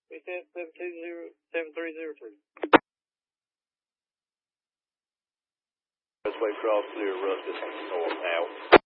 Descent 7303. Expressway cross clear, Russ, north out.